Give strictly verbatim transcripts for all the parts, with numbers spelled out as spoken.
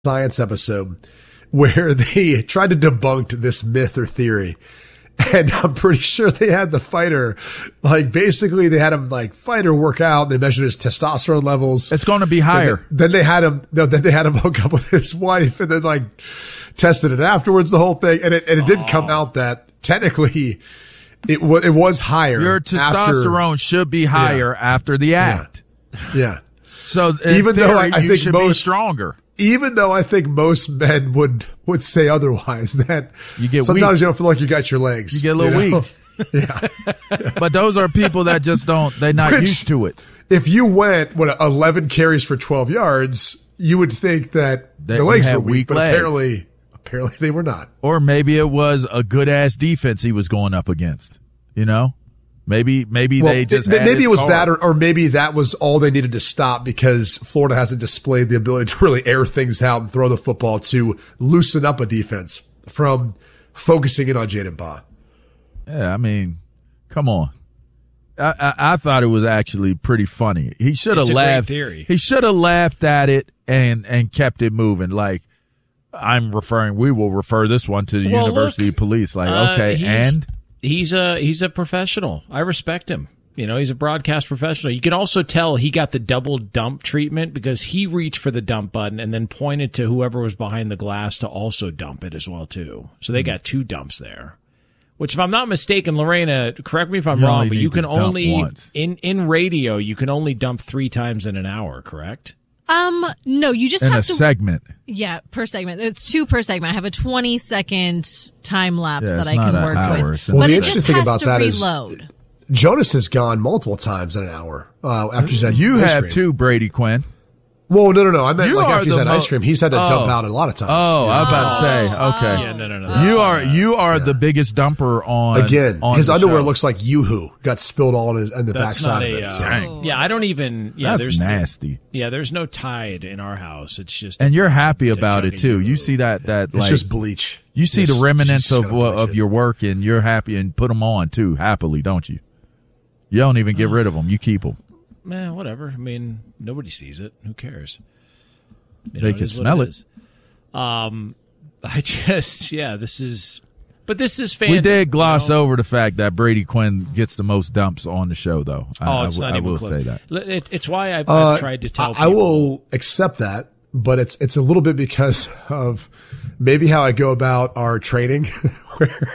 Science episode where they tried to debunk this myth or theory. And I'm pretty sure they had the fighter, like basically they had him like fighter work out. They measured his testosterone levels. It's going to be higher. Then, then they had him, no, then they had him hook up with his wife and then like tested it afterwards, the whole thing. And it, and it did come out that technically it was, it was higher. Your testosterone after, should be higher yeah. after the act. Yeah. yeah. So even theory, though I, I you think should most, be stronger. Even though I think most men would, would say otherwise, that you get sometimes weak. You don't feel like you got your legs. You get a little you know? weak. yeah. But those are people that just don't, they're not Which, used to it. If you went, what, eleven carries for twelve yards, you would think that they, the legs were weak, weak but legs. apparently, apparently they were not. Or maybe it was a good ass defense he was going up against, you know? Maybe, maybe well, they just it, had maybe it was car. that, or, or maybe that was all they needed to stop because Florida hasn't displayed the ability to really air things out and throw the football to loosen up a defense from focusing in on Jaden Baugh. Yeah, I mean, come on. I, I, I thought it was actually pretty funny. He should have laughed. Theory. He should have laughed at it and and kept it moving. Like I'm referring, we will refer this one to the well, University look, Police. Like, uh, okay, and. He's a he's a professional. I respect him. You know, he's a broadcast professional. You can also tell he got the double dump treatment because he reached for the dump button and then pointed to whoever was behind the glass to also dump it as well too. So they got two dumps there. Which, if I'm not mistaken, Lorena, correct me if I'm you wrong, but you can only once. in in radio you can only dump three times in an hour. Correct? Um, no, you just in have a to, segment. Yeah, per segment. It's two per segment. I have a twenty second time lapse yeah, that I can work hour, with. Well, but the it interesting just thing has about to that reload. is Jonas has gone multiple times in an hour uh, after he's had You ice have cream. too, Brady Quinn. Well, no, no, no. I meant You like are after he's had mo- ice cream, he's had to oh. dump out a lot of times. Oh, I was about to say, Oh. okay. Yeah, no, no, no. that's You not are bad. you are Yeah. the biggest dumper on Again, on his the underwear show. looks like Yoo-hoo got spilled all on his on the That's backside not of a. it. Uh, So. Dang. Yeah, I don't even. Yeah, That's there's nasty. Yeah, there's no Tide in our house. It's just. And you're happy about jug it of too. Yoo-hoo. You see that that It's like just bleach. you see Just- the remnants just of gotta bleach of it. your work, and you're happy and put them on too happily, don't you? You don't even get rid of them. You keep them. Man, whatever. I mean, nobody sees it. Who cares? You They know, can is what smell it. is. Um, I just, yeah, this is, but this is fandom. We did gloss you know? over the fact that Brady Quinn gets the most dumps on the show, though. I, Oh, it's I, not I even will close. say that. L- It, it's why I've, Uh, I've tried to tell I, I people. will accept that, but it's it's a little bit because of maybe how I go about our training, where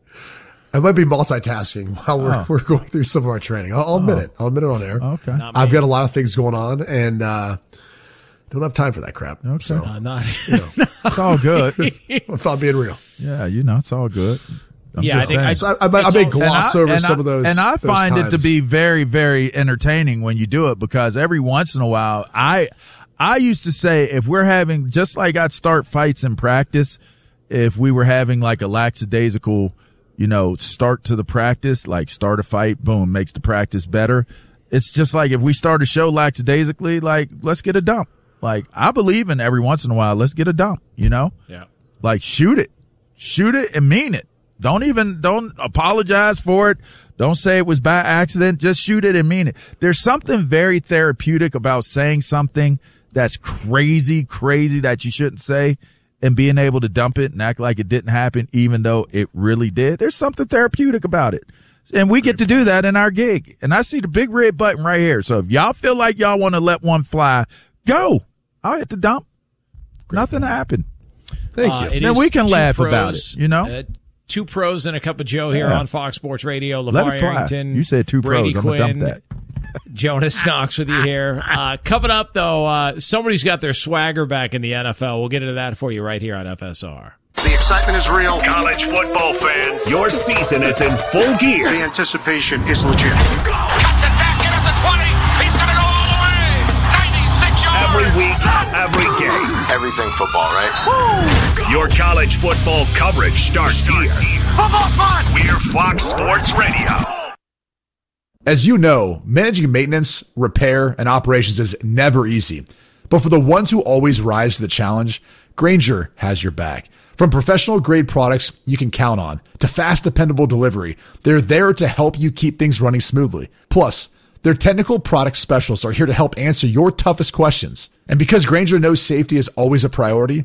I might be multitasking while we're Oh. we're going through some of our training. I'll, I'll admit Oh. it. I'll admit it on air. Okay. Not me. I've got a lot of things going on, and uh, don't have time for that crap. Okay. So, Uh, not, you know, It's all good. if I'm being real, Yeah, you know, it's all good. I'm Yeah, I just think saying. I- so I, I, I It's may all- gloss And I- over and some I- of those. And I those find it to times. be very, very entertaining when you do it because every once in a while, I, I used to say if we're having, just like I'd start fights in practice, if we were having like a lackadaisical, you know, start to the practice, like start a fight, boom, makes the practice better. It's just like if we start a show lackadaisically, like let's get a dump. Like I believe in every once in a while, let's get a dump, you know? yeah. Like shoot it, shoot it and mean it. Don't even, don't apologize for it. Don't say it was by accident. Just shoot it and mean it. There's something very therapeutic about saying something that's crazy, crazy that you shouldn't say and being able to dump it and act like it didn't happen, even though it really did. There's something therapeutic about it. And we get to do that in our gig. And I see the big red button right here. So if y'all feel like y'all want to let one fly, go. I'll hit the dump. Nothing happened. Thank Uh, you. it Then is we can two laugh pros, about it, you know? Uh, two pros and a cup of Joe here Yeah. on Fox Sports Radio. Let LeVar it fly. Arrington. You said two Brady pros. I'm going to dump Quinn, that. Jonas Knox with you here. Uh, coming up, though, uh, somebody's got their swagger back in the N F L. We'll get into that for you right here on F S R. The excitement is real. College football fans, your season is in full gear. The anticipation is legit. Cuts it back in at the twenty. He's going to go all the way. ninety-six yards. Every week, every game. Everything football, right? Your college football coverage starts here. Football's fun. We're Fox Sports Radio. As you know, managing maintenance, repair, and operations is never easy. But for the ones who always rise to the challenge, Grainger has your back. From professional-grade products you can count on to fast, dependable delivery, they're there to help you keep things running smoothly. Plus, Their technical product specialists are here to help answer your toughest questions. And because Grainger knows safety is always a priority,